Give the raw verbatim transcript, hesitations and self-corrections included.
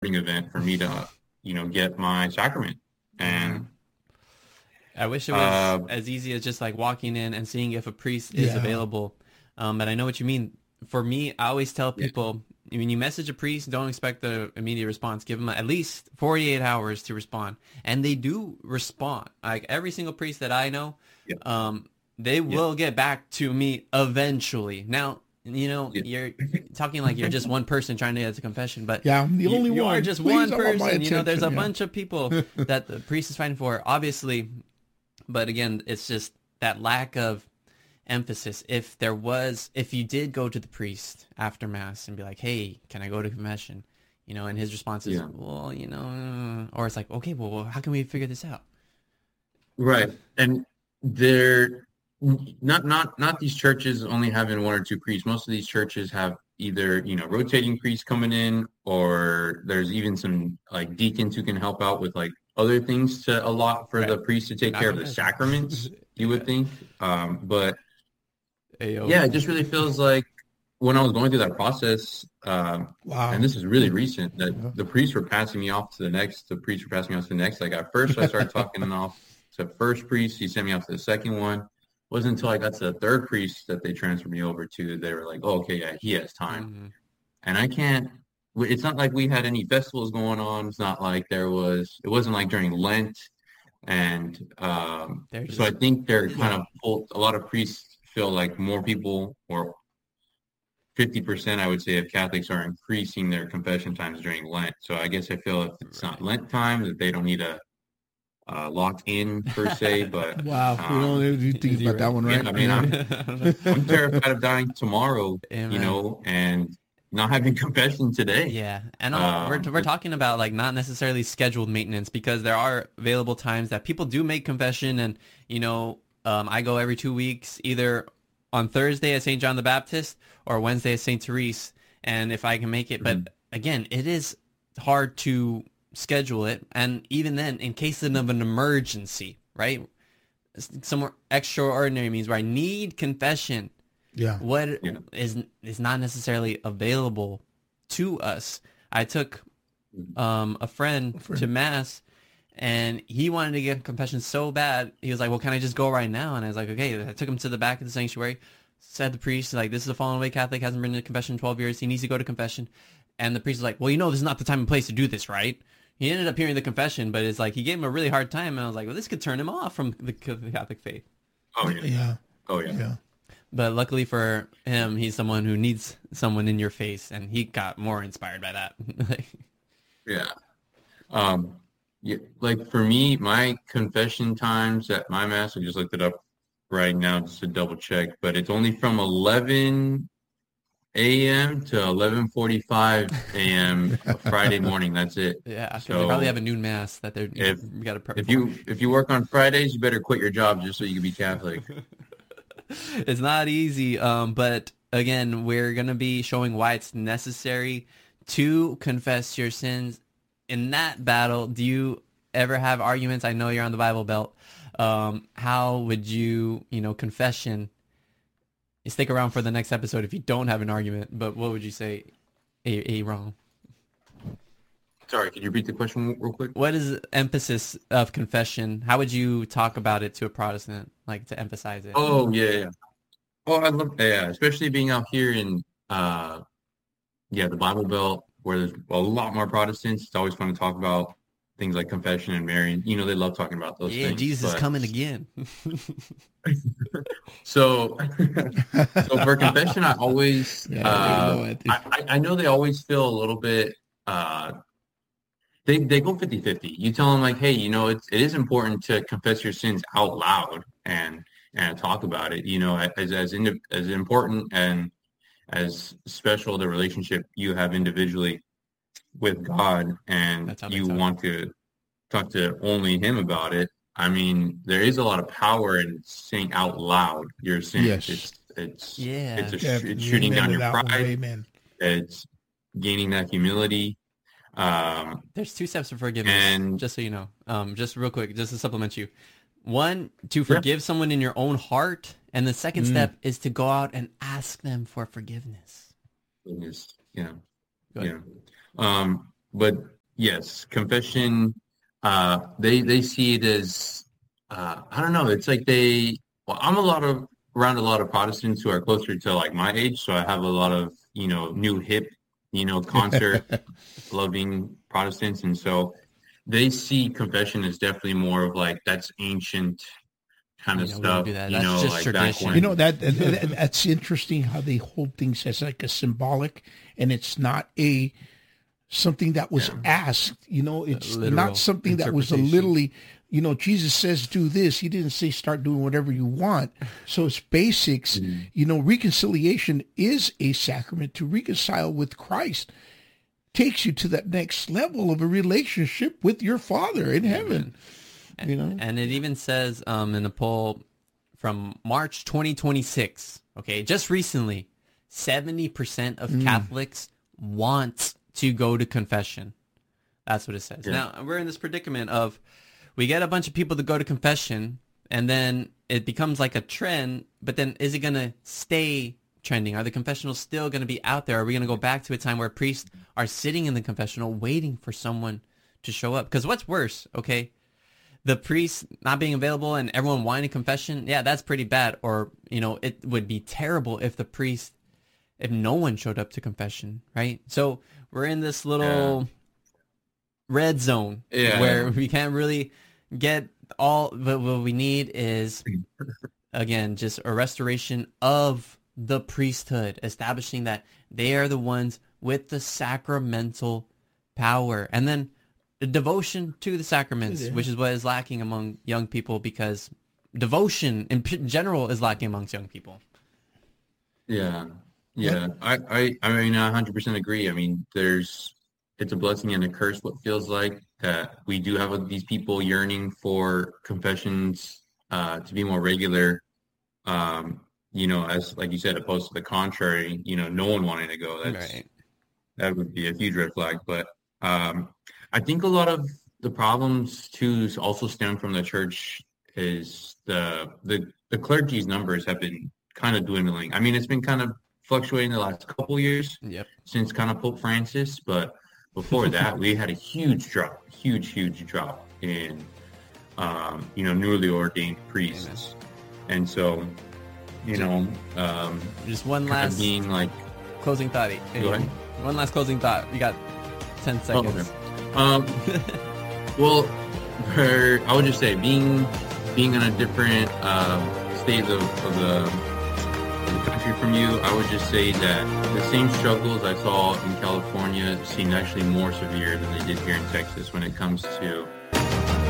event for me to, you know, get my sacrament. And I wish it was uh, as easy as just like walking in and seeing if a priest is Yeah. available. Um, but I know what you mean. For me, I always tell Yeah. people, when you message a priest, don't expect the immediate response. Give them at least forty-eight hours to respond. And they do respond. Like every single priest that I know, Yeah. um, they Yeah. will get back to me eventually. Now, you know, Yeah. you're talking like you're just one person trying to get to confession, but Yeah, I'm the you- only you one. are just Please, one I want my person. You know, there's a attention, yeah. bunch of people that the priest is fighting for, obviously. But again, it's just that lack of emphasis. If there was, if you did go to the priest after mass and be like, "Hey, can I go to confession?" You know, and his response is, Yeah. "Well, you know," or it's like, "Okay, well, well, how can we figure this out?" Right. And they're not not not these churches only having one or two priests. Most of these churches have either, you know, rotating priests coming in, or there's even some like deacons who can help out with like other things to allot for the Right. priest to take Not care of the confession. sacraments, you would Yeah. think. Um, but Ayo. yeah, it just really feels like when I was going through that process, um, Wow. and this is really recent, that Yeah. the priests were passing me off to the next, the priests were passing me off to the next. Like at first I started talking off to the first priest, he sent me off to the second one. It wasn't until I got to the third priest that they transferred me over to, they were like, oh, okay, yeah, he has time. Mhm. And I can't, it's not like we had any festivals going on. It's not like there was, it wasn't like during Lent. And um, They're so I just think they're kind of, full, a lot of priests feel like more people, or fifty percent, I would say, of Catholics are increasing their confession times during Lent. So I guess I feel if it's not Lent time, that they don't need a uh, locked in per se. But Wow. We don't um, need to think Is he about that right? one, yeah, right? I mean, I'm I'm terrified of dying tomorrow, you Amen. know, and not having confession today. Yeah, and all, we're Um, we're talking about like not necessarily scheduled maintenance, because there are available times that people do make confession, and you know, um, I go every two weeks, either on Thursday at Saint John the Baptist or Wednesday at Saint Therese, and if I can make it. Mhm. But again, it is hard to schedule it, and even then, in case of an emergency, right? Somewhere extraordinary means where I need confession. Yeah. What Yeah. is is not necessarily available to us. I took um, a friend friend. to mass, and he wanted to get confession so bad. He was like, "Well, can I just go right now?" And I was like, "Okay." I took him to the back of the sanctuary. Said the priest, like, "This is a fallen away Catholic, hasn't been to confession in twelve years. He needs to go to confession." And the priest was like, "Well, you know, this is not the time and place to do this, right?" He ended up hearing the confession, but it's like he gave him a really hard time, and I was like, "Well, this could turn him off from the Catholic faith." Oh yeah. Yeah. Oh yeah. Yeah. But luckily for him, he's someone who needs someone in your face, and he got more inspired by that. Yeah. Um, yeah, like for me, my confession times at my mass, I just looked it up right now just to double check, but it's only from eleven a m to eleven forty-five a m Friday morning. That's it. Yeah, 'cause they So probably have a noon mass that they're if you got to prep if for. you if you work on Fridays, you better quit your job just so you can be Catholic. It's not easy, um, but again, we're gonna be showing why it's necessary to confess your sins. In that battle, do you ever have arguments? I know you're on the Bible Belt. Um, how would you, you know, confession? Stick around for the next episode if you don't have an argument. But what would you say, a, a wrong? Sorry, could you repeat the question real quick? What is the emphasis of confession? How would you talk about it to a Protestant, like to emphasize it? Oh yeah, yeah. Oh, I love yeah, especially being out here in uh yeah, the Bible Belt where there's a lot more Protestants. It's always fun to talk about things like confession and marrying. You know, they love talking about those Yeah, things. Jesus is But coming again. so so for confession, I always Yeah, uh, you know it. I, I I know they always feel a little bit uh they they go fifty fifty. You tell them like, hey, you know, it's it is important to confess your sins out loud and and talk about it, you know, as as indi- as important and as special the relationship you have individually with God, and That's how they you talk. want to talk to only him about it. I mean, there is a lot of power in saying out loud your sins. Yes. It's it's Yeah. it's a sh- Definitely. it's shooting Amen down to your that one. pride. Amen. It's gaining that humility. Um, There's two steps for forgiveness, And- just so you know. Um, just real quick, just to supplement you. One, to forgive someone in your own heart, and the second Mm. step is to go out and ask them for forgiveness. goodness, yeah, Go ahead. yeah. Um, but yes, confession, uh, they they see it as uh, I don't know. It's like they. Well, I'm a lot of around a lot of Protestants who are closer to like my age, so I have a lot of you know new hip, you know, concert loving Protestants, and so they see confession as definitely more of like that's ancient kind You of know, we don't stuff, do that. you That's know, just like back tradition. when. You know that, that that- that's interesting how they hold things as like a symbolic, and it's not a something that was Yeah. asked. You know, it's Literal not something that was a interpretation. literally. You know, Jesus says do this. He didn't say start doing whatever you want. So it's basics. Mm. You know, reconciliation is a sacrament. To reconcile with Christ takes you to that next level of a relationship with your Father in heaven. You know, And it even says um, in a poll from March twenty twenty-six, okay, just recently, seventy percent of Mm. Catholics want to go to confession. That's what it says. Yeah. Now, we're in this predicament of we get a bunch of people to go to confession, and then it becomes like a trend, but then is it going to stay trending? Are the confessionals still going to be out there? Are we going to go back to a time where priests are sitting in the confessional waiting for someone to show up? Because what's worse, okay? The priest not being available and everyone wanting confession, yeah, that's pretty bad. Or, you know, it would be terrible if the priest, if no one showed up to confession, right? So we're in this little red zone Yeah. where we can't really get all, but what we need is, again, just a restoration of the priesthood, establishing that they are the ones with the sacramental power. And then the devotion to the sacraments, Yeah. which is what is lacking among young people, because devotion in p- general is lacking amongst young people. Yeah, yeah. I, I, I mean, I one hundred percent agree. I mean, there's, it's a blessing and a curse, what feels like, that we do have these people yearning for confessions uh, to be more regular. Um, you know, as like you said, opposed to the contrary, you know, no one wanting to go. That's Right. that would be a huge red flag. But um, I think a lot of the problems too also stem from the church is the the the clergy's numbers have been kind of dwindling. I mean, it's been kind of fluctuating the last couple years Yep. since kind of Pope Francis, but before that, we had a huge drop, huge, huge drop in um, you know newly ordained priests, and so you know um, Just one kind of last being like closing thought. Go ahead. One last closing thought. You got ten Oh, seconds. okay. Um, well, for, I would just say being being in a different um, state of, of, the, of the country from you, I would just say that the same struggles I saw in California seem actually more severe than they did here in Texas when it comes to